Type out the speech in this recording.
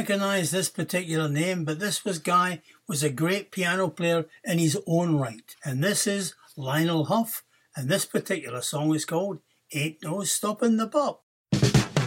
recognise this particular name, but this guy was a great piano player in his own right. And this is Lionel Huff, and this particular song is called Ain't No Stoppin' the Bop.